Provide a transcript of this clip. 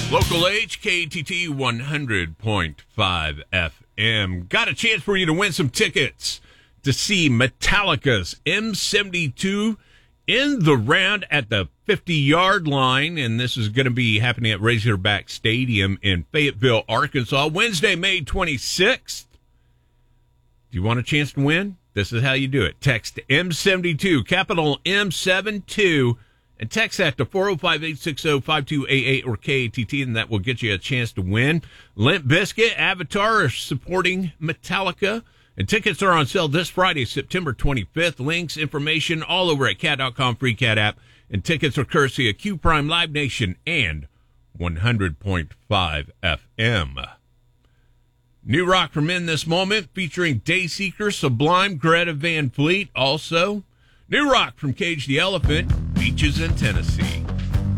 Local H, KTT 100.5 FM. Got a chance for you to win some tickets to see Metallica's M72 in the round at the 50-yard line, and this is going to be happening at Razorback Stadium in Fayetteville, Arkansas, Wednesday, May 26th. Do you want a chance to win? This is how you do it. Text M72, capital M72, and text that to 405-860-5288 or KATT, and that will get you a chance to win. Limp Bizkit, Avatar are supporting Metallica, and tickets are on sale this Friday, September 25th. Links, information, all over at cat.com, free cat app, and tickets are courtesy of Q Prime, Live Nation, and 100.5 FM. New rock from In This Moment, featuring Dayseeker, Sublime, Greta Van Fleet. Also, new rock from Cage the Elephant, Beaches in Tennessee.